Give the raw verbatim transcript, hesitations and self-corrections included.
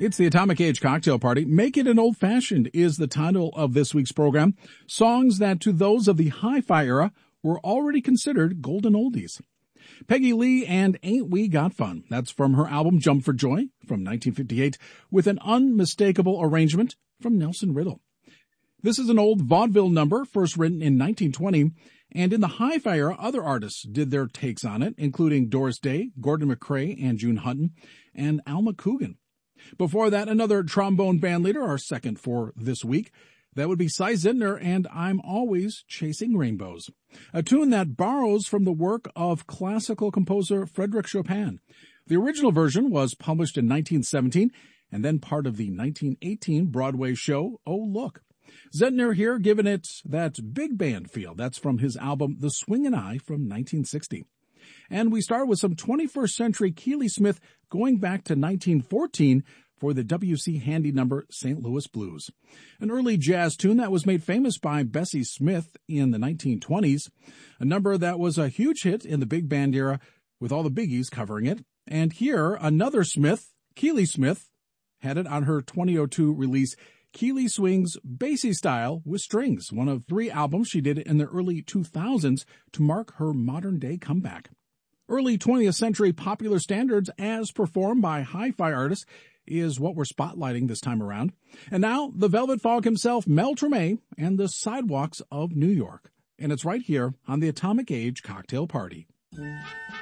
It's the Atomic Age Cocktail Party. Make it an old-fashioned is the title of this week's program. Songs that to those of the hi-fi era were already considered golden oldies. Peggy Lee and Ain't We Got Fun. That's from her album Jump for Joy from nineteen fifty-eight with an unmistakable arrangement from Nelson Riddle. This is an old vaudeville number first written in nineteen twenty, and in the hi-fi era, other artists did their takes on it, including Doris Day, Gordon MacRae, and June Hutton, and Alma Coogan. Before that, another trombone bandleader, our second for this week. That would be Cy Zentner and I'm Always Chasing Rainbows, a tune that borrows from the work of classical composer Frédéric Chopin. The original version was published in nineteen seventeen and then part of the nineteen eighteen Broadway show, Oh Look. Zentner here giving it that big band feel. That's from his album The Swingin' Eye from nineteen sixty. And we start with some twenty-first century Keely Smith going back to nineteen fourteen for the W C Handy number Saint Louis Blues, an early jazz tune that was made famous by Bessie Smith in the nineteen twenties, a number that was a huge hit in the big band era with all the biggies covering it. And here, another Smith, Keely Smith, had it on her twenty oh two release Keely Swings Bassy Style with Strings, one of three albums she did in the early two thousands to mark her modern-day comeback. Early twentieth century popular standards as performed by hi-fi artists is what we're spotlighting this time around. And now, the Velvet Fog himself, Mel Torme, and the Sidewalks of New York. And it's right here on the Atomic Age Cocktail Party.